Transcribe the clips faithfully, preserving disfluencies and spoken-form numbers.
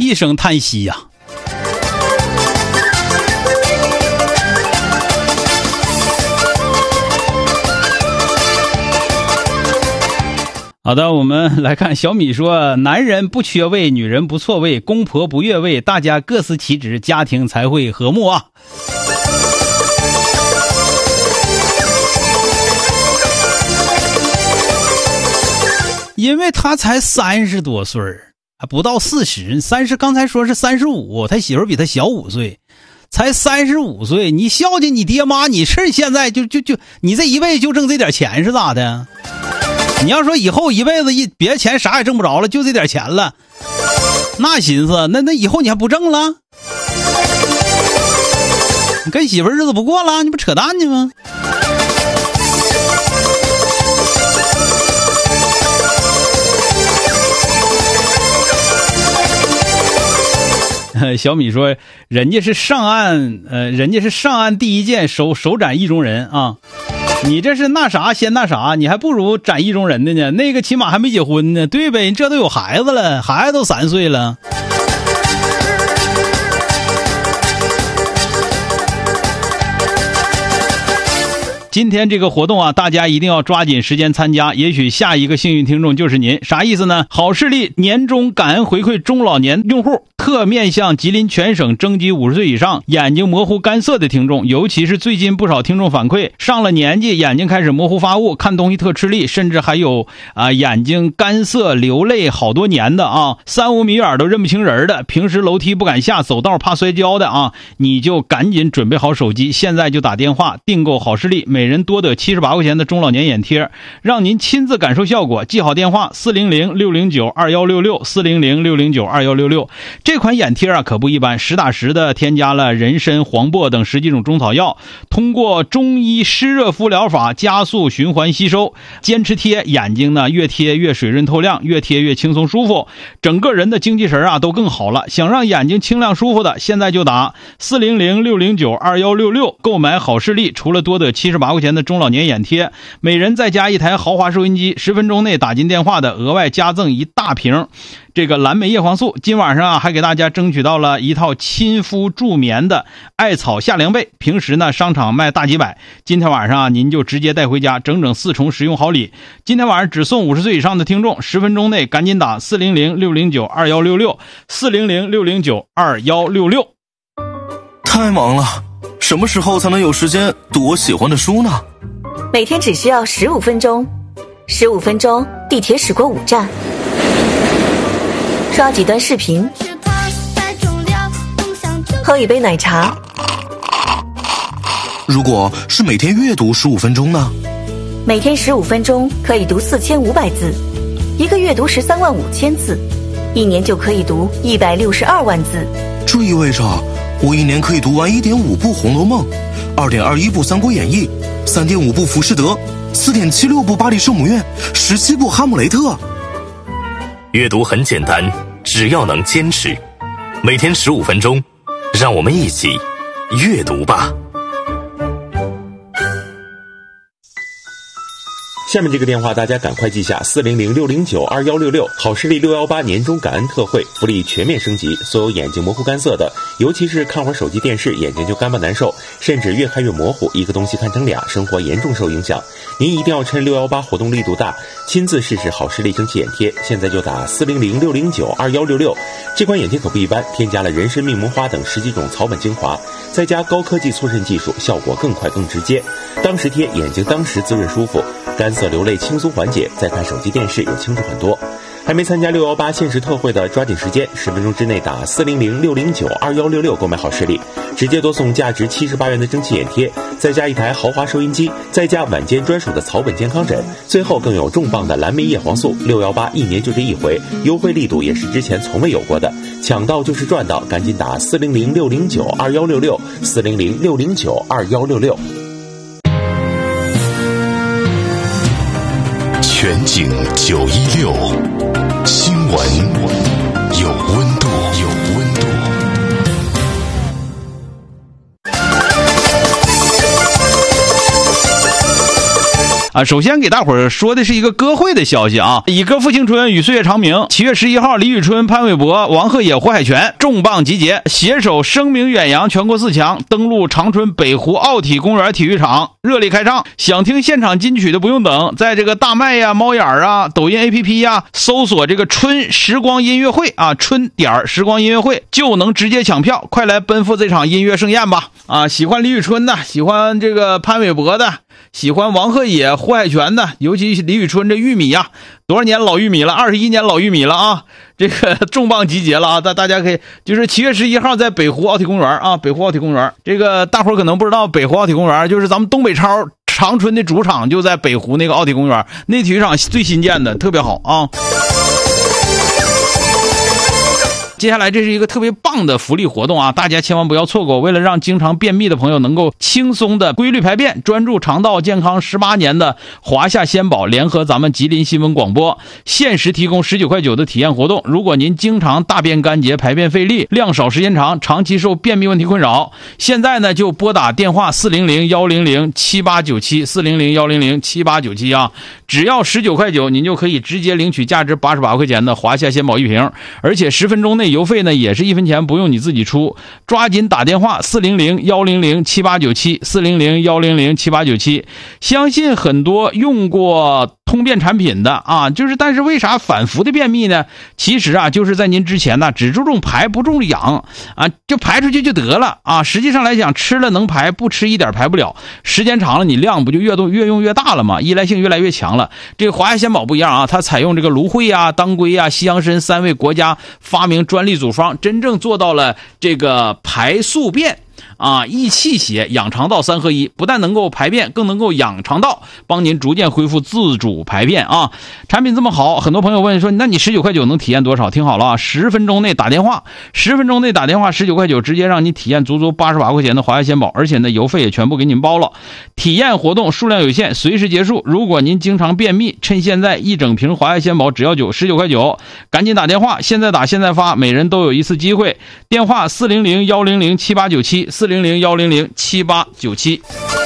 一声叹息呀、啊。好的，我们来看小米说，男人不缺位，女人不错位，公婆不越位，大家各司其职，家庭才会和睦啊。因为他才三十多岁，还不到四十，三十刚才说是三十五，他媳妇比他小五岁，才三十五岁，你孝敬你爹妈，你是现在就就就你这一辈子就挣这点钱是咋的？你要说以后一辈子一别的钱啥也挣不着了，就这点钱了，那寻思那那以后你还不挣了？你跟媳妇日子不过了，你不扯淡呢吗？小米说，人家是上岸，呃，人家是上岸第一箭手手斩意中人啊。你这是那啥先那啥，你还不如斩意中人的呢，那个起码还没结婚呢，对呗？这都有孩子了，孩子都三岁了。今天这个活动啊，大家一定要抓紧时间参加，也许下一个幸运听众就是您。啥意思呢？好视力年终感恩回馈中老年用户，特面向吉林全省征集五十岁以上眼睛模糊干涩的听众，尤其是最近不少听众反馈，上了年纪眼睛开始模糊发雾，看东西特吃力，甚至还有啊、呃、眼睛干涩流泪好多年的啊，三五米远都认不清人的，平时楼梯不敢下，走道怕摔跤的啊，你就赶紧准备好手机，现在就打电话订购好视力每人多得七十八块钱的中老年眼贴，让您亲自感受效果。记好电话四零零六零九二一六六 四零零六零九二一六六。这款眼贴啊可不一般，实打实的添加了人参、黄柏等十几种中草药，通过中医湿热敷疗法加速循环吸收，坚持贴，眼睛呢越贴越水润透亮，越贴越轻松舒服，整个人的精气神啊都更好了。想让眼睛清亮舒服的，现在就打四零零六零九二一六六购买好视力，除了多得七十八块钱的中老年眼贴，每人再加一台豪华收音机，十分钟内打进电话的额外加赠一大瓶这个蓝莓叶黄素。今晚上啊还给大家争取到了一套亲肤助眠的艾草夏凉被，平时呢商场卖大几百，今天晚上啊您就直接带回家，整整四重实用好礼。今天晚上只送五十岁以上的听众，十分钟内赶紧打四零零六零九二一六六 四零零六零九二一六六。 太忙了，什么时候才能有时间读我喜欢的书呢？ 每天只需要十五分钟，十五分钟地铁驶过五站，刷几段视频，喝一杯奶茶。 如果是每天阅读十五分钟呢？ 每天十五分钟可以读四千五百字，一个月读十三万五千字，一年就可以读一百六十二万字。 这意味着我一年可以读完 一点五 部《红楼梦》， 二点二一 部《三国演义》， 三点五 部《浮士德》， 四点七六 部《巴黎圣母院》， 十七部《哈姆雷特》。 阅读很简单，只要能坚持，每天十五分钟，让我们一起阅读吧。 下面这个电话大家赶快记下，四零零六零九二一六六，好视力六一八年终感恩特惠，福利全面升级，所有眼睛模糊干涩的，尤其是看会儿手机电视眼睛就干巴难受，甚至越看越模糊，一个东西看成俩，生活严重受影响。您一定要趁六一八活动力度大，亲自试试好视力蒸汽眼贴，现在就打四零零六零九二一六六。这款眼贴可不一般，添加了人参、蜜蜂花等十几种草本精华，再加高科技搓肾技术，效果更快更直接。当时贴，眼睛当时滋润舒服，干涩流泪轻松缓解，再看手机电视也清楚很多。还没参加六一八限时特惠的，抓紧时间，十分钟之内打四零零六零九二一六六购买好视力，直接多送价值七十八元的蒸汽眼贴，再加一台豪华收音机，再加晚间专属的草本健康枕，最后更有重磅的蓝莓叶黄素。六一八一年就这一回，优惠力度也是之前从未有过的，抢到就是赚到，赶紧打四零零六零九二一六六 四零零六零九二一六六。 全景九一六，新闻有温度，有温度。 啊，首先给大伙儿说的是一个歌会的消息啊，以歌复青春，与岁月长明。七月十一号，李宇春、潘玮柏、王鹤野、胡海泉重磅集结，携手声名远扬全国四强，登陆长春北湖奥体公园体育场，热力开唱。想听现场金曲的不用等，在这个大麦呀、猫眼啊、抖音 A P P 呀，搜索这个春时光音乐会啊，春点时光音乐会就能直接抢票，快来奔赴这场音乐盛宴吧！啊，喜欢李宇春的，喜欢这个潘玮柏的，喜欢王鹤野、胡海泉的，尤其李宇春这玉米呀、啊，多少年老玉米了，二十一年老玉米了啊！这个重磅集结了啊！大大家可以就是七月十一号在北湖奥体公园啊，北湖奥体公园，这个大伙儿可能不知道，北湖奥体公园就是咱们东北超长春的主场就在北湖那个奥体公园，那体育场最新建的，特别好啊！接下来这是一个特别棒的福利活动啊，大家千万不要错过。为了让经常便秘的朋友能够轻松的规律排便，专注肠道健康十八年的华夏鲜宝联合咱们吉林新闻广播，限时提供十九块九的体验活动。如果您经常大便干结、排便费力、量少时间长，长期受便秘问题困扰，现在呢就拨打电话四零零一零零七八九七 四零零一零零七八九七啊，只要十九块九，您就可以直接领取价值八十八块钱的华夏鲜宝一瓶，而且十分钟内邮费呢也是一分钱不用你自己出，抓紧打电话四零零一零零七八九七 四零零一零零七八九七。相信很多用过通便产品的啊，就是但是为啥反复的便秘呢？其实啊就是在您之前呢只注重排不注重养啊，就排出去就得了啊。实际上来讲，吃了能排，不吃一点排不了，时间长了你量不就越动越用越大了吗？依赖性越来越强了。这个华夏鲜宝不一样啊，它采用这个芦荟啊、当归啊、西洋参三位国家发明专利组方，真正做到了这个排宿便啊，益气血、养肠道三合一，不但能够排便，更能够养肠道，帮您逐渐恢复自主排便啊。产品这么好，很多朋友问说，那你十九块九能体验多少？听好了啊，十分钟内打电话，十分钟内打电话，十九块九直接让你体验足足八十八块钱的华夏鲜宝，而且呢邮费也全部给您包了。体验活动数量有限，随时结束。如果您经常便秘，趁现在一整瓶华夏鲜宝只要九十九块九，赶紧打电话，现在打现在发，每人都有一次机会。电话四零零一零零七八九七 四零零一零零七八九七。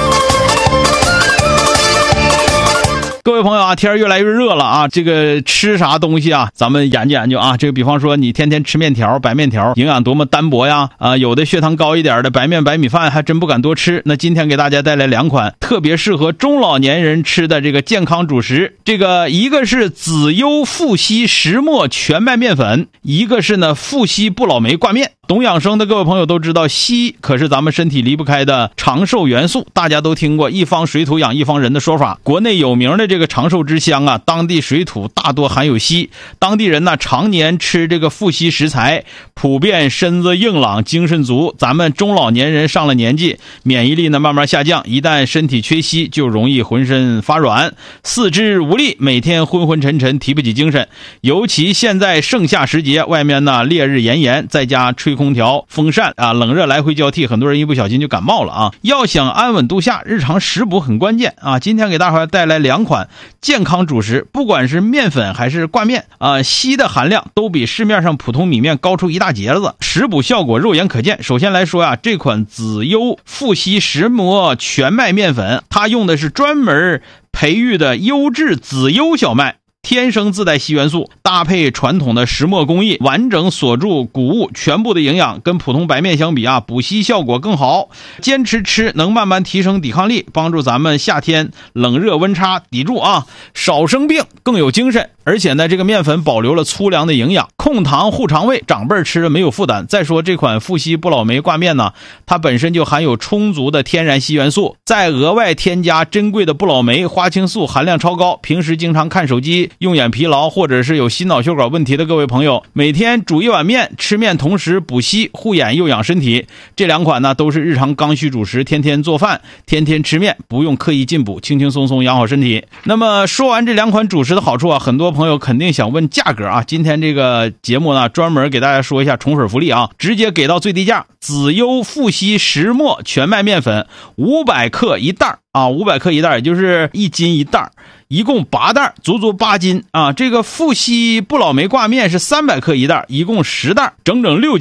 各位朋友啊，天越来越热了啊，这个吃啥东西啊，咱们研究研究啊。这个比方说你天天吃面条、白面条，营养多么单薄呀啊！有的血糖高一点的白面白米饭还真不敢多吃。那今天给大家带来两款特别适合中老年人吃的这个健康主食，这个一个是紫优富硒石墨全麦面粉，一个是呢富硒不老梅挂面。懂养生的各位朋友都知道，硒可是咱们身体离不开的长寿元素，大家都听过一方水土养一方人的说法。国内有名的这个长寿之乡啊，当地水土大多含有硒，当地人呢常年吃这个富硒食材，普遍身子硬朗，精神足。咱们中老年人上了年纪，免疫力呢慢慢下降，一旦身体缺硒，就容易浑身发软，四肢无力，每天昏昏沉沉，提不起精神。尤其现在盛夏时节，外面呢烈日炎炎，在家吹空调、风扇啊，冷热来回交替，很多人一不小心就感冒了啊。要想安稳度夏，日常食补很关键啊。今天给大伙带来两款健康主食，不管是面粉还是挂面啊，硒的含量都比市面上普通米面高出一大截子，食补效果肉眼可见。首先来说啊，这款紫优富硒石墨全麦面粉，它用的是专门培育的优质紫优小麦，天生自带硒元素，搭配传统的石墨工艺，完整锁住谷物全部的营养，跟普通白面相比啊，补硒效果更好。坚持吃能慢慢提升抵抗力，帮助咱们夏天冷热温差抵住啊，少生病，更有精神。而且呢，这个面粉保留了粗粮的营养，控糖护肠胃，长辈吃了没有负担。再说这款富硒不老梅挂面呢，它本身就含有充足的天然硒元素，再额外添加珍贵的不老梅、花青素，含量超高。平时经常看手机、用眼疲劳或者是有心脑血管问题的各位朋友，每天煮一碗面，吃面同时补硒护眼又养身体。这两款呢都是日常刚需主食，天天做饭，天天吃面，不用刻意进补，轻轻松松养好身体。那么说完这两款主食的好处啊，很多朋友肯定想问价格啊。今天这个节目呢专门给大家说一下宠粉福利啊，直接给到最低价。紫优富硒石墨全麦面粉五百克一袋啊，五百克一袋，也就是一斤一袋，一共八袋，足足八斤啊。这个富硒不老梅挂面是三百克一袋，一共十袋，整整六斤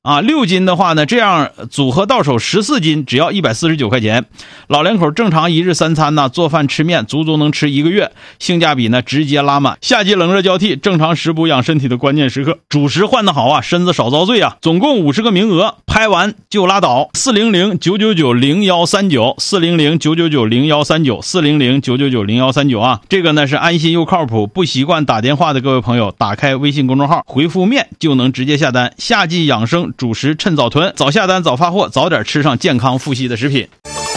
啊，六斤的话呢，这样组合到手十四斤，只要一百四十九块钱。老两口正常一日三餐呢，做饭吃面足足能吃一个月，性价比呢直接拉满。夏季冷热交替，正常食补养身体的关键时刻，主食换得好啊，身子少遭罪啊。总共五十个名额，拍完就拉倒。四零零九九九零幺三九，四零零九九九零幺三九，四零零九九九零幺三九啊。这个呢是安心又靠谱，不习惯打电话的各位朋友，打开微信公众号，回复面就能直接下单。夏季养生主食趁早囤，早下单早发货，早点吃上健康富硒的食品。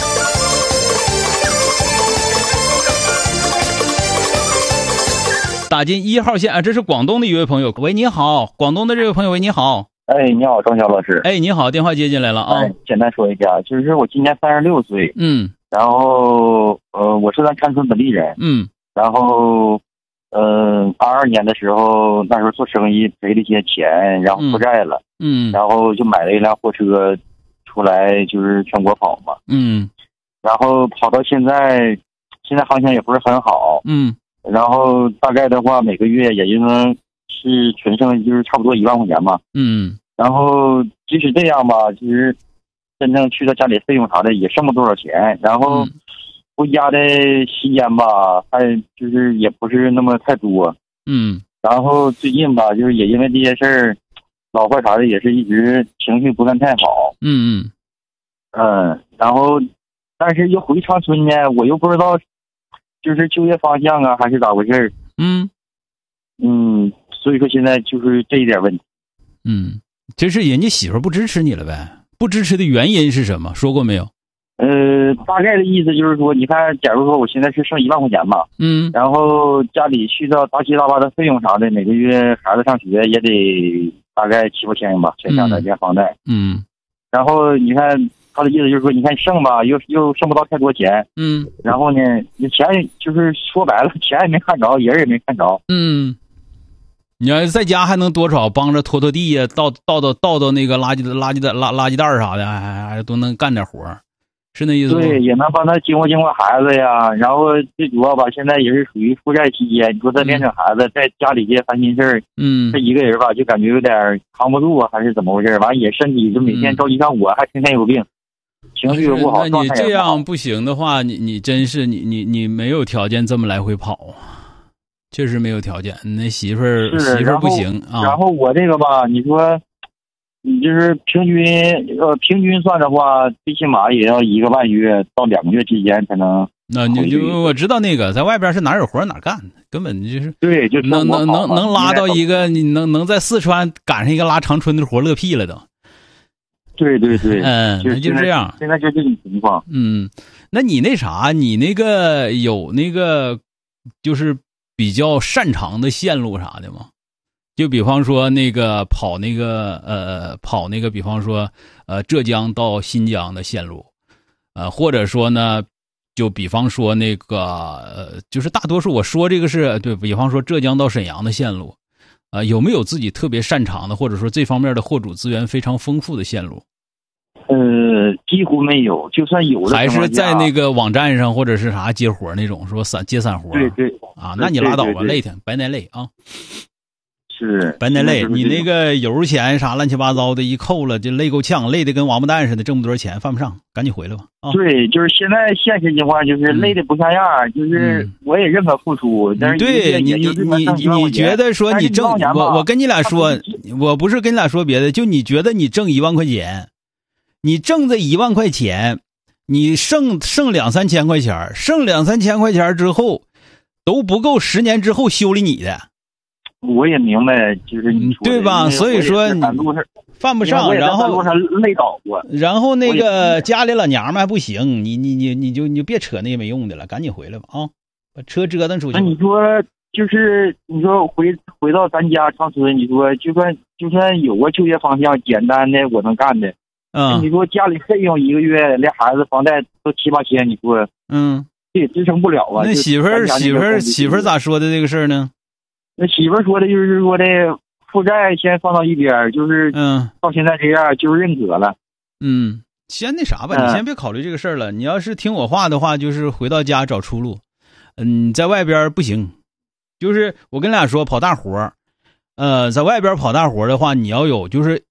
打进一号线啊，这是广东的一位朋友，喂，你好，广东的这位朋友，喂，你好。 哎，你好，庄小老师。 哎，你好，电话接进来了啊。 哎，简单说一下，就是我今年三十六岁， 嗯， 然后呃，我是咱长春本地人， 嗯， 然后呃，二二年的时候，那时候做生意赔了一些钱，然后负债了， 嗯， 然后就买了一辆货车出来，就是全国跑嘛， 嗯， 然后跑到现在，现在行情也不是很好， 嗯， 然后大概的话每个月也就能是纯剩就是差不多一万块钱嘛， 嗯， 然后即使这样吧，其实真正去到家里费用啥的也剩不多少钱，然后回家的时间吧，还就是也不是那么太多， 嗯， 然后最近吧，就是也因为这些事儿，老婆啥的也是一直情绪不算太好， 嗯嗯嗯，然后但是又回长春呢，我又不知道就是就业方向啊还是咋回事， 嗯嗯，所以说现在就是这一点问题。 嗯，这是人家媳妇不支持你了呗？不支持的原因是什么？说过没有？ 呃，大概的意思就是说，你看，假如说我现在是剩一万块钱吧， 嗯， 然后家里去到大七大八的费用啥的，每个月孩子上学也得大概七八千吧，全家的加房贷， 嗯， 然后你看他的意思就是说，你看剩吧，又又剩不到太多钱， 嗯， 然后呢，你钱就是说白了，钱也没看着，人也没看着， 嗯。你要在家还能多少帮着拖拖地呀，倒倒倒倒倒那个垃圾垃圾的垃垃圾袋啥的，还还都能干点活，是那意思吗？ 对，也能帮他经过经过孩子呀。然后最主要吧，现在也是属于负债期间，你说再变成孩子，在家里这烦心事儿， 嗯， 这一个人吧，就感觉有点扛不住啊，还是怎么回事？完也身体就每天着急上火，还天天有病，情绪又不好。 那你这样不行的话，你你真是你你你没有条件这么来回跑。确实没有条件，那媳妇儿媳妇儿不行啊。 然后我这个吧，你说，你就是平均呃平均算的话，最起码也要一个半月到两个月之间才能。 那你就我知道那个在外边是哪有活哪干，根本就是对，就能能能能拉到一个，你能能在四川赶上一个拉长春的活，乐屁了都。 对对对， 嗯，那就这样。 现在就这种情况。 嗯，那你那啥，你那个有那个就是。比较擅长的线路啥的吗？就比方说那个跑那个呃跑那个，比方说呃浙江到新疆的线路，呃或者说呢，就比方说那个呃就是大多数我说这个是对比方说浙江到沈阳的线路，呃有没有自己特别擅长的，或者说这方面的货主资源非常丰富的线路？ 呃，几乎没有，就算有的还是在那个网站上或者是啥接活那种，说散接散活。 对对啊，那你拉倒吧，累挺，白耐累啊。 是白耐累，你那个油钱啥乱七八糟的，一扣了就累够呛，累的跟王八蛋似的，挣不多少钱，犯不上，赶紧回来吧。啊， 对，就是现在现实情况就是累的不像样，嗯、就是我也认可付出，但是对你你你你你觉得说你挣我我跟你俩说，我不是跟你俩说别的，就你觉得你挣一万块钱。你挣这一万块钱，你剩剩两三千块钱，剩两三千块钱之后，都不够十年之后修理你的。 我也明白，就是你说对吧？所以说你犯不上，然后路上累倒过， 然后那个家里老娘们还不行，你你你你就你就别扯那些没用的了，赶紧回来吧啊！把车折腾出去。 那你说就是你说回回到咱家长春，你说就算就算有个就业方向简单的我能干的。 嗯， 你说家里费用一个月连孩子房贷都七八千，你说， 嗯， 这也支撑不了啊。 那媳妇儿媳妇儿媳妇儿咋说的这个事儿呢？ 那媳妇儿说的就是说的负债先放到一边，就是嗯， 到现在这样就是认可了。 嗯，先那啥吧， 嗯、 你先别考虑这个事儿了。你要是听我话的话，就是回到家找出路。嗯，在外边不行，就是我跟你俩说跑大活。呃，在外边跑大活的话，你要有就是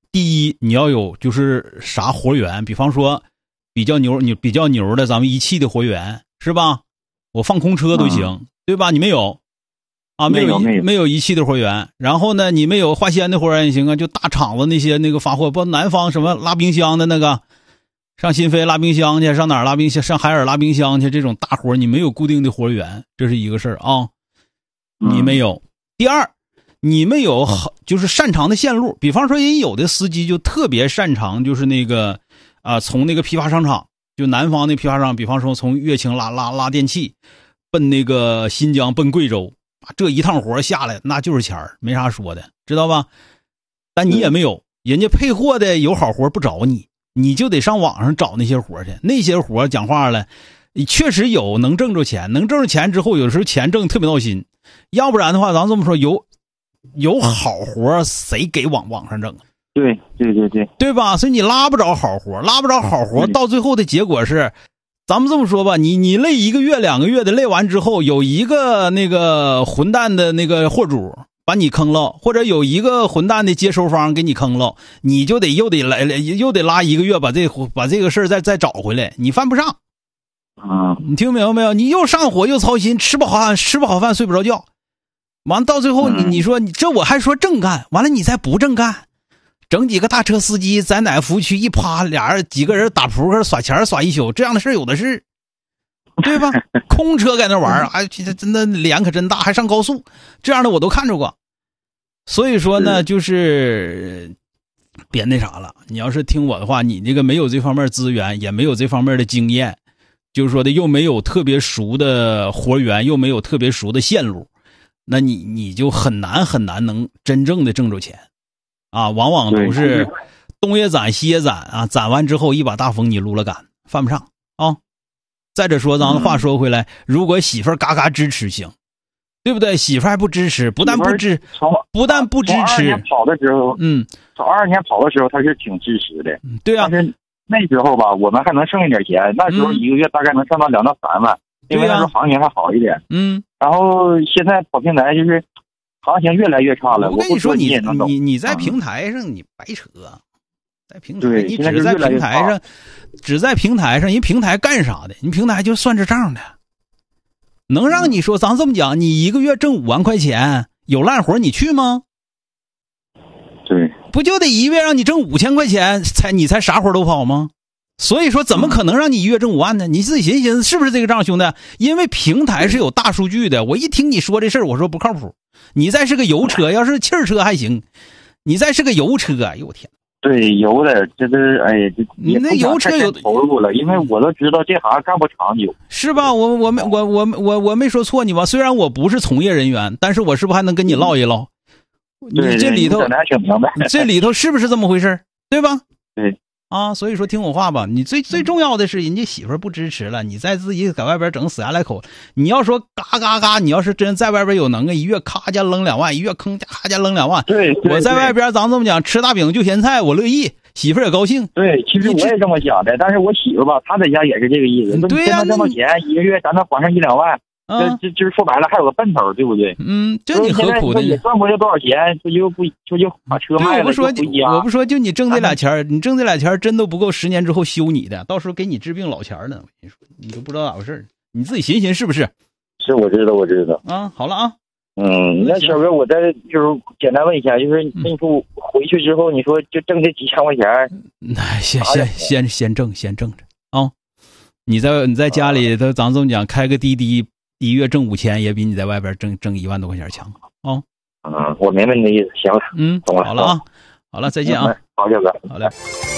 第一，你要有就是啥活源，比方说比较牛你比较牛的咱们一汽的活源是吧？我放空车都行，嗯、对吧？你没有啊？没有没有没有一汽的活源。然后呢，你没有华仙的活源也行啊，就大厂子那些那个发货，包括南方什么拉冰箱的那个，上新飞拉冰箱去，上哪儿拉冰箱？上海尔拉冰箱去，这种大活你没有固定的活源，这是一个事儿啊。你没有。嗯、第二，你们有好就是擅长的线路，比方说人有的司机就特别擅长，就是那个啊、呃，从那个批发商场，就南方那批发商，比方说从乐清拉拉拉电器，奔那个新疆奔贵州，这一趟活下来那就是钱儿，没啥说的，知道吧？但你也没有，人家配货的有好活不找你，你就得上网上找那些活去，那些活讲话了，你确实有能挣着钱，能挣着钱之后，有时候钱挣特别闹心。要不然的话，咱这么说，有有好活谁给网网上整？ 对对对对， 对吧？所以你拉不着好活，拉不着好活，到最后的结果是，咱们这么说吧，你你累一个月两个月的，累完之后，有一个那个混蛋的那个货主把你坑了，或者有一个混蛋的接收方给你坑了，你就得又得来又得拉一个月把这把这个事儿再再找回来，你犯不上。 啊， 你听明白没有？你又上火又操心，吃不好饭吃不好饭睡不着觉，完到最后你你说你这我还说正干，完了你再不正干，整几个大车司机在哪服务区一趴，俩人几个人打扑克耍钱耍一宿，这样的事有的是，对吧？空车在那玩哎，真的脸可真大，还上高速，这样的我都看着过。所以说呢，就是别那啥了。你要是听我的话，你这个没有这方面资源，也没有这方面的经验。就是说的又没有特别熟的活源，又没有特别熟的线路，那你你就很难很难能真正的挣着钱啊！往往都是东也攒西也攒啊，攒完之后一把大风你撸了杆，犯不上啊。再者说，咱话说回来，如果媳妇儿嘎嘎支持行，对不对？媳妇儿还不支持，不但不支，不但不支持。 从二年跑的时候， 嗯， 从二二年跑的时候，他是挺支持的。 对啊。 但是那时候吧，我们还能剩一点钱，那时候一个月大概能挣到两到三万，嗯、因为那时候行情还好一点。 嗯。 然后现在跑平台就是行情越来越差了。 我跟你说，你你你你在平台上你白扯，在平台你只在平台上，只在平台上，人平台干啥的？你平台就算着账的，能让你说咱这么讲，你一个月挣五万块钱，有烂活你去吗？ 对。 不就得一月让你挣五千块钱才你才啥活都跑吗？所以说怎么可能让你一月挣五万呢？你自己寻思寻思是不是这个账，兄弟？因为平台是有大数据的。我一听你说这事儿，我说不靠谱。你再是个油车，要是汽车还行，你再是个油车，哎呦我天！ 对，油的这是哎呀， 你那油车有投入了，因为我都知道这行干不长久， 是吧？我我没我我我我没说错你吧？虽然我不是从业人员，但是我是不是还能跟你唠一唠？你这里头，这里头是不是这么回事？对吧？ 对啊，所以说听我话吧，你最最重要的是人家媳妇不支持了，你再自己在外边整死牙来口。你要说嘎嘎嘎，你要是真在外边有能耐，一月咔家扔两万，一月坑咔家扔两万。 对，对我在外边咱这么讲，吃大饼就咸菜，我乐意，媳妇也高兴。 对，其实我也这么想的，但是我媳妇吧，她在家也是这个意思。 对呀、啊， 挣到钱，一个月咱能还上一两万。 啊， 这这说白了还有个奔头，对不对？ 嗯，这你何苦的？ 也赚不回来多少钱，这就不就就把车卖了， 我不说，我不说，就你挣这俩钱，你挣这俩钱真都不够十年之后修你的，到时候给你治病老钱呢。我跟你说，你都不知道咋回事，你自己寻寻是不是？ 是，我知道，我知道。 啊，好了啊。 嗯，那小哥，我再就是简单问一下，就是那你说回去之后，你说就挣这几千块钱， 那先先先先挣，先挣着啊！你在你在家里头，咱这么讲，开个滴滴。一月挣五千也比你在外边挣挣一万多块钱强啊！ 哦、嗯，我明白你的意思，行了， 嗯， 懂了， 好了啊，好了，再见啊， 好，小哥， 好嘞。